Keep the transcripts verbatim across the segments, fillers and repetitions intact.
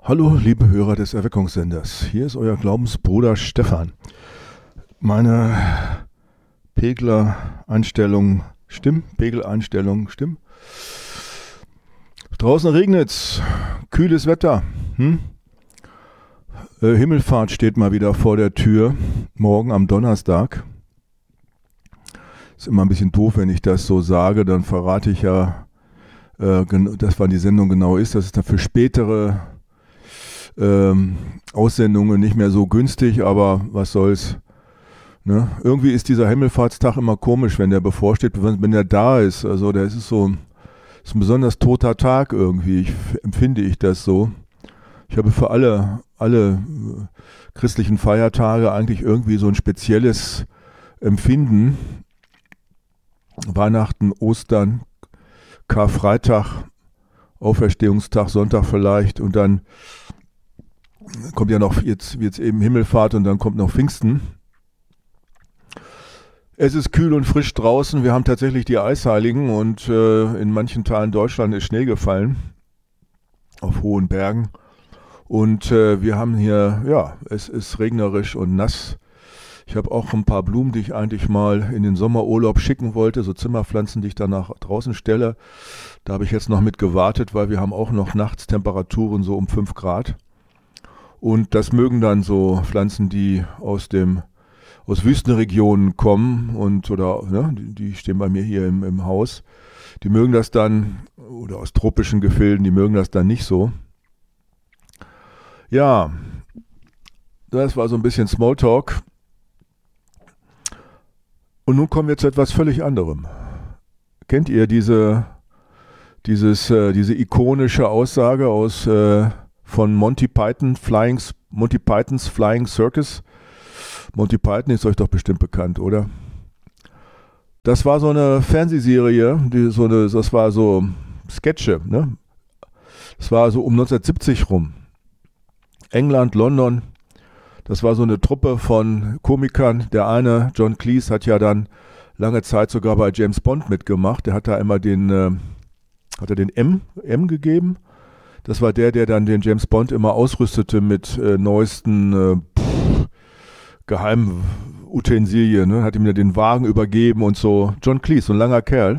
Hallo, liebe Hörer des Erweckungssenders. Hier ist euer Glaubensbruder Stefan. Meine Pegler-Einstellung stimmen? Pegel-Einstellung stimmen? Draußen regnet's. Kühles Wetter. Hm? Äh, Himmelfahrt steht mal wieder vor der Tür. Morgen am Donnerstag. Ist immer ein bisschen doof, wenn ich das so sage. Dann verrate ich ja, äh, dass wann die Sendung genau ist. Das ist dann für spätere Ähm, Aussendungen nicht mehr so günstig, aber was soll's. Ne? Irgendwie ist dieser Himmelfahrtstag immer komisch, wenn der bevorsteht, wenn, wenn der da ist. Also der ist so ist ein besonders toter Tag irgendwie, ich, empfinde ich das so. Ich habe für alle, alle äh, christlichen Feiertage eigentlich irgendwie so ein spezielles Empfinden. Weihnachten, Ostern, Karfreitag, Auferstehungstag, Sonntag vielleicht und dann kommt ja noch jetzt, jetzt eben Himmelfahrt und dann kommt noch Pfingsten. Es ist kühl und frisch draußen. Wir haben tatsächlich die Eisheiligen und äh, in manchen Teilen Deutschlands ist Schnee gefallen auf hohen Bergen. Und äh, wir haben hier, ja, es ist regnerisch und nass. Ich habe auch ein paar Blumen, die ich eigentlich mal in den Sommerurlaub schicken wollte, so Zimmerpflanzen, die ich dann nach draußen stelle. Da habe ich jetzt noch mit gewartet, weil wir haben auch noch nachts Temperaturen so um fünf Grad. Und das mögen dann so Pflanzen, die aus dem aus Wüstenregionen kommen und oder ne, die, die stehen bei mir hier im, im Haus. Die mögen das dann, oder aus tropischen Gefilden, die mögen das dann nicht so. Ja, das war so ein bisschen Smalltalk. Und nun kommen wir zu etwas völlig anderem. Kennt ihr diese, dieses, äh, diese ikonische Aussage aus äh, von Monty Python, Flying, Monty Pythons Flying Circus? Monty Python ist euch doch bestimmt bekannt, oder? Das war so eine Fernsehserie, die so eine, das war so Sketche, ne? Das war so um neunzehnhundertsiebzig rum. England, London. Das war so eine Truppe von Komikern. Der eine, John Cleese, hat ja dann lange Zeit sogar bei James Bond mitgemacht. Der hat da immer den, äh, hat er den M, M gegeben. Das war der, der dann den James Bond immer ausrüstete mit äh, neuesten äh, pff, geheimen Utensilien. Ne? Hat ihm ja den Wagen übergeben und so. John Cleese, so ein langer Kerl.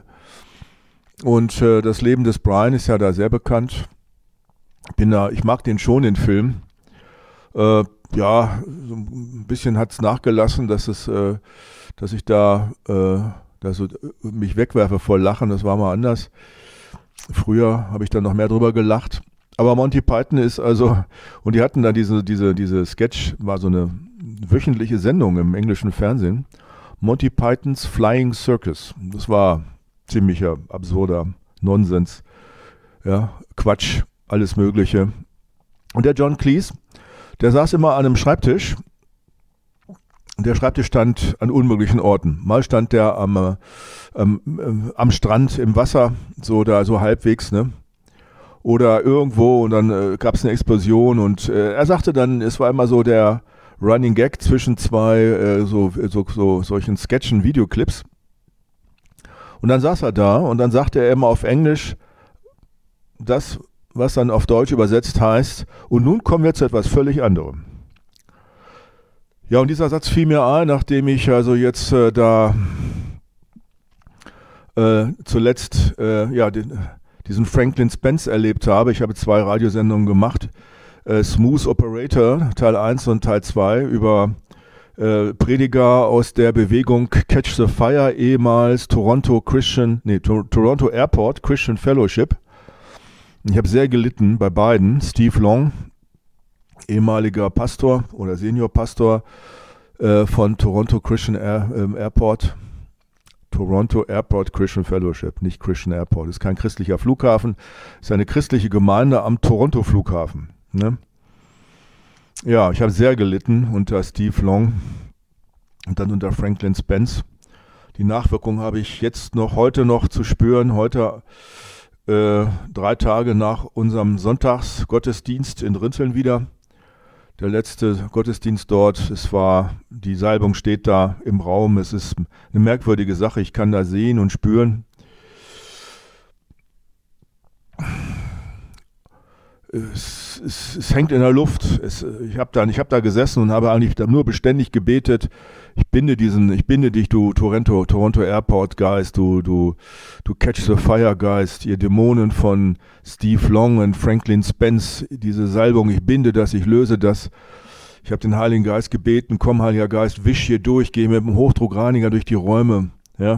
Und äh, das Leben des Brian ist ja da sehr bekannt. Bin da, ich mag den schon, den Film. Äh, ja, so ein bisschen hat es nachgelassen, dass es, äh, dass ich da, äh, da so mich wegwerfe vor Lachen. Das war mal anders. Früher habe ich dann noch mehr drüber gelacht. Aber Monty Python ist also, und die hatten da diese, diese, diese Sketch, war so eine wöchentliche Sendung im englischen Fernsehen. Monty Pythons Flying Circus. Das war ziemlicher absurder Nonsens. Ja, Quatsch, alles Mögliche. Und der John Cleese, der saß immer an einem Schreibtisch. Und der Schreibtisch stand an unmöglichen Orten. Mal stand der am, ähm, am Strand im Wasser, so da so halbwegs, ne? Oder irgendwo und dann äh, gab es eine Explosion und äh, er sagte dann, es war immer so der Running Gag zwischen zwei äh, so, so, so solchen Sketchen, Videoclips. Und dann saß er da und dann sagte er immer auf Englisch das, was dann auf Deutsch übersetzt heißt, und nun kommen wir zu etwas völlig anderem. Ja, und dieser Satz fiel mir ein, nachdem ich also jetzt äh, da äh, zuletzt äh, ja, den, diesen Franklin Spence erlebt habe. Ich habe zwei Radiosendungen gemacht, äh, Smooth Operator, Teil eins und Teil zwei, über äh, Prediger aus der Bewegung Catch the Fire, ehemals Toronto Christian, nee, to- Toronto Airport Christian Fellowship. Ich habe sehr gelitten bei beiden. Steve Long, ehemaliger Pastor oder Seniorpastor äh, von Toronto Christian Air, ähm, Airport. Toronto Airport Christian Fellowship, nicht Christian Airport. Ist kein christlicher Flughafen, ist eine christliche Gemeinde am Toronto Flughafen. Ne? Ja, ich habe sehr gelitten unter Steve Long und dann unter Franklin Spence. Die Nachwirkungen habe ich jetzt noch, heute noch zu spüren. Heute äh, drei Tage nach unserem Sonntagsgottesdienst in Rinteln wieder. Der letzte Gottesdienst dort, es war, die Salbung steht da im Raum, es ist eine merkwürdige Sache, ich kann da sehen und spüren. Es es, es, es hängt in der Luft. Es, ich habe da, ich hab da gesessen und habe eigentlich nur beständig gebetet, ich binde diesen, ich binde dich, du Toronto, Toronto Airport Geist, du, du, du Catch the Fire Geist, ihr Dämonen von Steve Long und Franklin Spence, diese Salbung, ich binde das, ich löse das. Ich habe den Heiligen Geist gebeten, komm Heiliger Geist, wisch hier durch, geh mit dem Hochdruckreiniger durch die Räume, ja.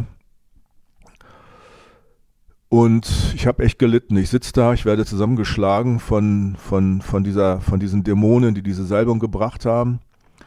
Und ich habe echt gelitten. Ich sitze da, ich werde zusammengeschlagen von, von, von, dieser, von diesen Dämonen, die diese Salbung gebracht haben.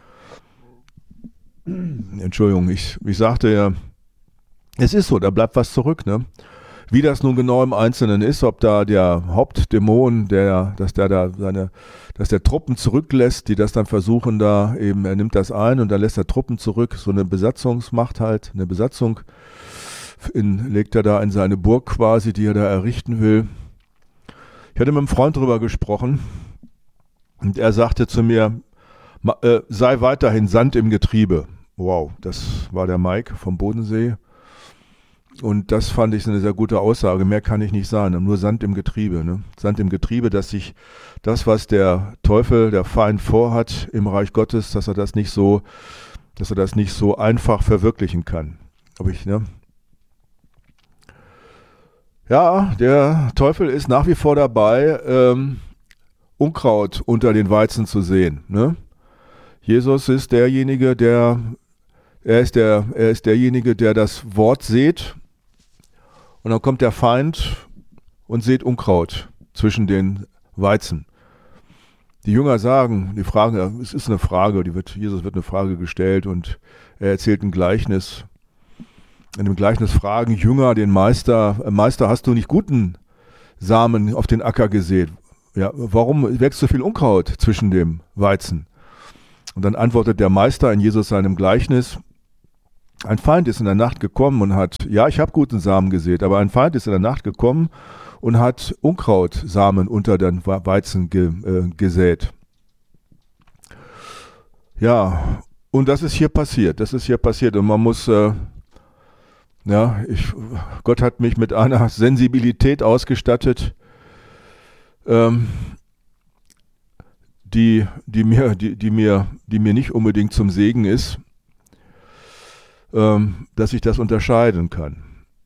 Entschuldigung, ich, ich sagte ja, es ist so, da bleibt was zurück, ne? Wie das nun genau im Einzelnen ist, ob da der Hauptdämon, der, dass der da seine, dass der Truppen zurücklässt, die das dann versuchen da eben, er nimmt das ein und dann lässt er Truppen zurück, so eine Besatzungsmacht halt, eine Besatzung in, legt er da in seine Burg quasi, die er da errichten will. Ich hatte mit einem Freund drüber gesprochen und er sagte zu mir, äh, sei weiterhin Sand im Getriebe. Wow, das war der Mike vom Bodensee. Und das fand ich eine sehr gute Aussage. Mehr kann ich nicht sagen, nur Sand im Getriebe. Ne? Sand im Getriebe, dass sich das, was der Teufel, der Feind vorhat im Reich Gottes, dass er das nicht so, dass er das nicht so einfach verwirklichen kann. Aber ich, ne? Ja, der Teufel ist nach wie vor dabei, ähm, Unkraut unter den Weizen zu sehen. Ne? Jesus ist derjenige, der Er ist, der, er ist derjenige, der das Wort sät und dann kommt der Feind und sät Unkraut zwischen den Weizen. Die Jünger sagen, die fragen, es ist eine Frage, die wird, Jesus wird eine Frage gestellt und er erzählt ein Gleichnis. In dem Gleichnis fragen Jünger den Meister, Meister, hast du nicht guten Samen auf den Acker gesät? Ja, warum wächst so viel Unkraut zwischen dem Weizen? Und dann antwortet der Meister in Jesus seinem Gleichnis, ein Feind ist in der Nacht gekommen und hat, ja, ich habe guten Samen gesät, aber ein Feind ist in der Nacht gekommen und hat Unkrautsamen unter den Weizen ge, äh, gesät. Ja, und das ist hier passiert, das ist hier passiert und man muss, äh, ja, ich, Gott hat mich mit einer Sensibilität ausgestattet, ähm, die, die, mir, die, die, mir, die mir nicht unbedingt zum Segen ist, ähm, dass ich das unterscheiden kann.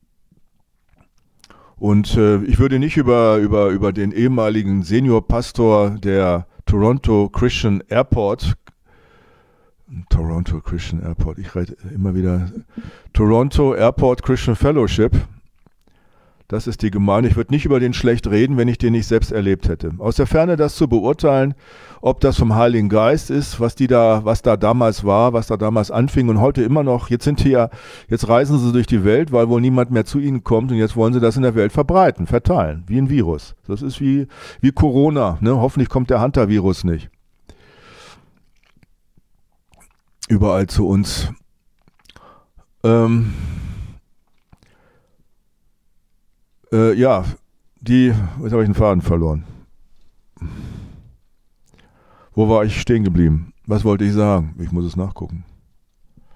Und äh, ich würde nicht über, über, über den ehemaligen Seniorpastor der Toronto Christian Airport, Toronto Christian Airport, ich rede immer wieder, Toronto Airport Christian Fellowship, das ist die Gemeinde. Ich würde nicht über den schlecht reden, wenn ich den nicht selbst erlebt hätte. Aus der Ferne das zu beurteilen, ob das vom Heiligen Geist ist, was die da, was da damals war, was da damals anfing und heute immer noch. Jetzt sind die ja, jetzt reisen sie durch die Welt, weil wohl niemand mehr zu ihnen kommt und jetzt wollen sie das in der Welt verbreiten, verteilen, wie ein Virus. Das ist wie, wie Corona. Ne? Hoffentlich kommt der Hunter-Virus nicht überall zu uns. Ähm, Äh, ja, die, jetzt habe ich den Faden verloren. Wo war ich stehen geblieben? Was wollte ich sagen? Ich muss es nachgucken.